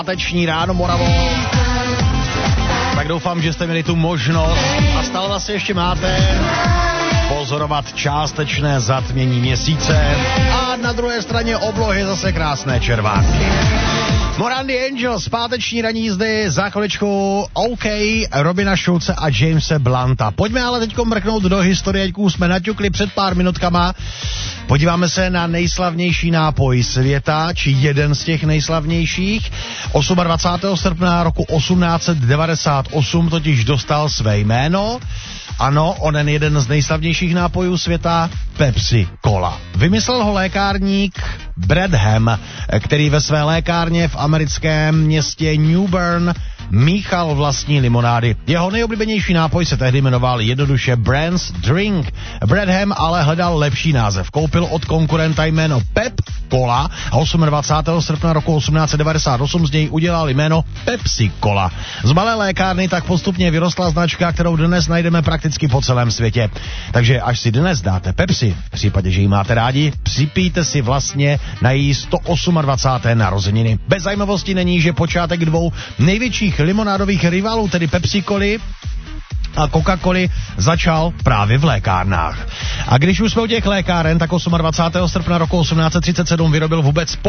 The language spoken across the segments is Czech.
Páteční ráno, Moravo. Tak doufám, že jste měli tu možnost a stále vlastně ještě máte pozorovat částečné zatmění měsíce a na druhé straně oblohy zase krásné červánky. Moran the Angels, páteční ranní jízdy, za chviličku OK, Robina Schulze a Jamese Blunta. Pojďme ale teďko mrknout do historie, jsme naťukli před pár minutkama. Podíváme se na nejslavnější nápoj světa, či jeden z těch nejslavnějších. 28. srpna roku 1898 totiž dostal své jméno. Ano, onen jeden z nejslavnějších nápojů světa, Pepsi Cola. Vymyslel ho lékárník Bradham, který ve své lékárně v americkém městě New Bern míchal vlastní limonády. Jeho nejoblíbenější nápoj se tehdy jmenoval jednoduše Brand's Drink. Bradham ale hledal lepší název. Koupil od konkurenta jméno Pep Cola a 28. srpna roku 1898 z něj udělal jméno Pepsi Cola. Z malé lékárny tak postupně vyrostla značka, kterou dnes najdeme prakticky po celém světě. Takže až si dnes dáte Pepsi, v případě, že ji máte rádi, připijte si vlastně na její 128. narozeniny. Bez zajímavosti není, že počátek dvou největších limonádových rivalů, tedy Pepsi Coly a Coca-Coly, začal právě v lékárnách. A když už jsme u těch lékáren, tak 28. srpna roku 1837 vyrobili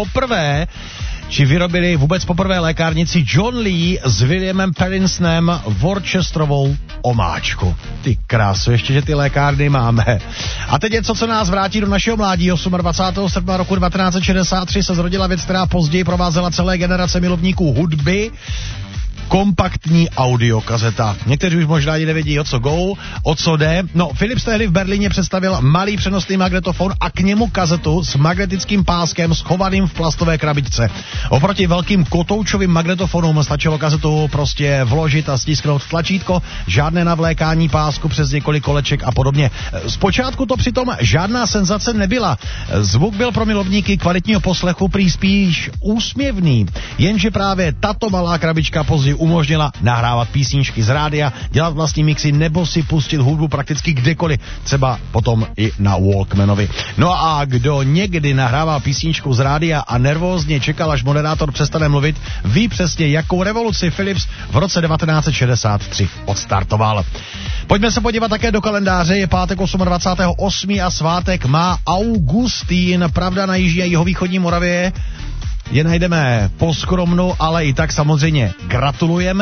vůbec poprvé lékárnici John Lee s Williamem Perrinsonem Worcesterovou omáčku. Ty krásu, ještě, že ty lékárny máme. A teď něco, co nás vrátí do našeho mládí. 28. srpna roku 1963 se zrodila věc, která později provázela celé generace milovníků hudby. Kompaktní audiokazeta. Někteří už možná ani nevědí, o co jde. No, Philips tehdy v Berlíně představil malý přenosný magnetofon a k němu kazetu s magnetickým páskem schovaným v plastové krabičce. Oproti velkým kotoučovým magnetofonům stačilo kazetu prostě vložit a stisknout tlačítko, žádné navlékání pásku přes několik koleček a podobně. Zpočátku to přitom žádná senzace nebyla. Zvuk byl pro milovníky kvalitního poslechu prý spíš úsměvný, jenže právě tato malá krabička později umožnila nahrávat písničky z rádia, dělat vlastní mixy nebo si pustit hudbu prakticky kdekoliv, třeba potom i na Walkmanovi. No a kdo někdy nahrával písničku z rádia a nervózně čekal, až moderátor přestane mluvit, ví přesně, jakou revoluci Philips v roce 1963 odstartoval. Pojďme se podívat také do kalendáře, je pátek 28. a svátek má Augustín, pravda, na jižní a jihovýchodní Moravě je najdeme po skromnu, ale i tak samozřejmě gratulujeme.